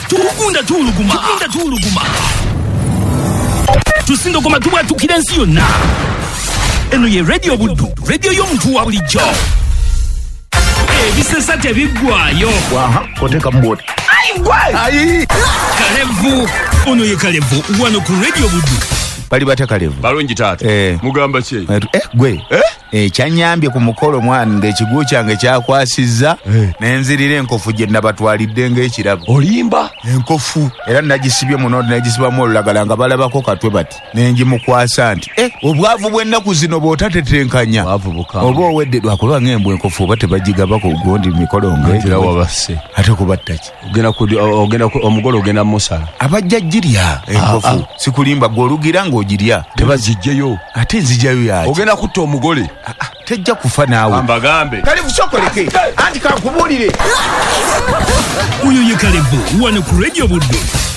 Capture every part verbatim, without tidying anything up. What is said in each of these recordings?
Tugunda tuluguma. Tugunda tuluguma. Tusindo kwa matuwa tukidensi yona. Eno ye radio budu. Radio yontu wa bulijjo. Eh, bisesa tebigwa yo. Waha, koteka mboti. Ai, gwe! Ai! Kalevu. Ono ye Kalevu. Wano ku radio budu. Bali bata Kalevu. Balungi tata. Eh. Mugamba ki? Eh, gwe. Eh? Eh, kyanyambye ku mukolo mwana ekigu kyange kyakwasizza eh. Nenzirira enkofu gye nabatwalidde ng'ekirabo. Olimba enkofu era nagisibye muno nagisibamu olulagala nga balabako katwe bati nenjimukwasa nti eh obwavu bw'ennaku zino bw'otatetenkanya wavubuka oba owedde lwakuba ng'embwa enkofu oba tebagigabako gundi mikolo ng'ekira wabase ate kubatta ki ogenda kudi ogenda omugolo ogenda musala abajja girya enkofu ah, ah. Sikulimba gw'olugira ng'ogirya tebazijjeyo ate nzijjayo yaki ogenda kutta omugole ah, ah. Tejja kufa naawe ambagambe Kalevu sokoleke anti kankubulire uyo ye Kalevu wano ku radio buddu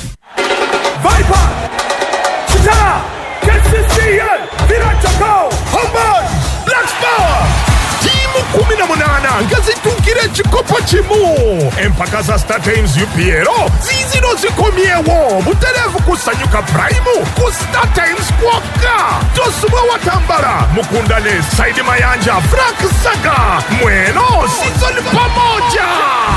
Viper Chitara K C C L Virachako Homeboy Black Power Timu kumi na munana ngazitunkire ekikopo kimu empaka za Star Times U P L zizino zikomyewo buterevu kusanyuka Prime ku Star Times kwaka tosubwa watambala mukundane Saidi Mayanja Frank Saga mweno season pamoja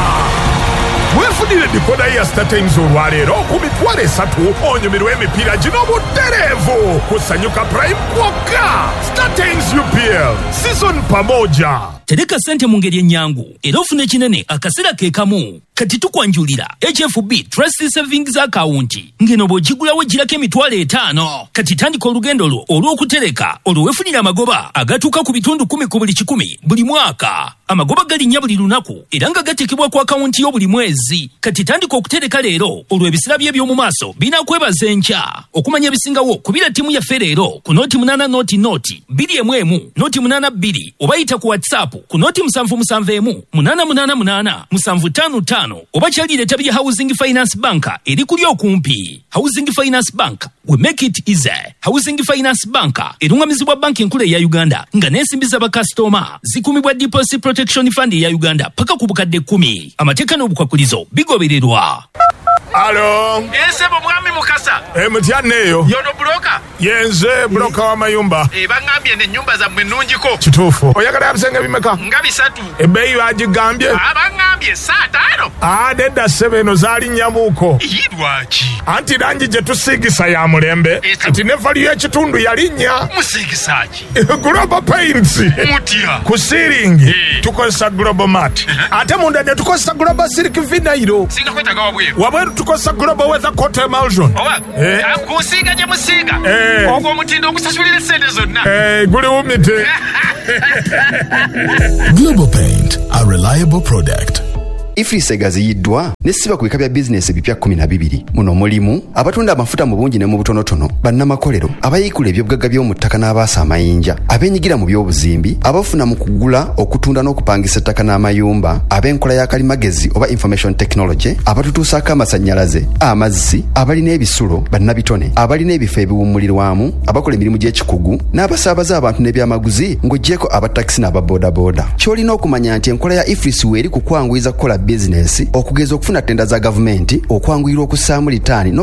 Mwefudile dikoda ya Star Times olwaleero ku mitwalo esatu onyumirwa emipiira gino buterevu kusanyuka Prime kwaka Star Times U P L season pamoja. Tereka sente mu ngeri ennyangu era ofune kinene akaseera ke kamu kati tukwanjulira H F B Trust Savings Account ngeno bw'ogigulawo girako emitwalo etaano kati tandika olugendo lwo olw'okutereka olwefunira amagoba agatuuka ku bitundu kumi ku buli kikumi buli mwaka amagoba galinnya buli lunaku era nga gatekebwa ku akawunti yo buli mwezi kati tandika okutereka leero olw'ebisira bye by'omu maaso binakwebaza enkya okumanya ebisingawo kubira ttiimu yaffe leero ku nooti munaana nooti nooti bbiri emu emu nooti munaana bbiri oba yita ku WhatsApp ku nooti musanvu musanvu emu munaana munaana munaana musanvu ttaano ttaano oba kyalire etabi ya Housing Finance Bank eri kuli okumpi. Housing Finance Bank, we make it easy. Housing Finance Bank erungamizibwa banki enkulu ya Uganda nga n'ensimbi z'abakasitoma zikumibwa Deposit Protection Fund ya Uganda paka ku bukadde kkumi. Amateeka n'obukwakulizo bigobererwa. Alo. Ese bo mwami mukasa. E mutyanneeyo. Yono broka. Yenze broka wa mayumba. E bangambye ne nyumba za mwenunjiko. Kituufu. Oyagala abisenge bimeka? Nga bisatu. Ebbeeyi bagigambye. Abangambye saa taano. Ah, nedda sebeno zaali nnyamuuko. Yidwaki. Anti langi gye tusiigisa ya mulembe. Anti ne vali y'ekitundu yalinnya. Musiigisaki. Global Paints. Mutya. Ku ceiling. Hey. Tukozesa Global Mat. Uh-huh. Ate munda ne tukozesa Global Silk Vinyl. Singa kwetaga wabweru. Wabweru tukozesa Global Weather Coat Emulsion. Owa. Eh. Akusiga gye musiga. Eh. Ogwo mutindo okusasulira sente zonna. Eh, guli wumite. Global Paint, a reliable product. Ifrise gaziyiddwa nesiba ku bika bya business ebipya kumi na bibiri muno mulimu abatunda amafuta mu bungi ne mu butonotono bannamakolero abayikula ebyobugagga by'omu ttaka n'abaasa amayinja abenyigira mu by'obuzimbi abafuna mu kugula okutunda n'okupangisa ettaka n'amayumba ab'enkola ya kalimagezi oba information technology abatutuusaako amasannyalaze amazzi abalina ebisulo bannabitone abalina ebifo ebiwummulirwamu abakola emirimu gy'ekikugu n'abasaabaza abantu n'ebyamaguzi ng'oggyeko abatakisi n'ababoodaboda ky'olina okumanya nti enkola ya Ifris weeri kukwanguyiza kukola business okugeza okufuna tenda za gavumenti okwanguyirwa okussaamu litaani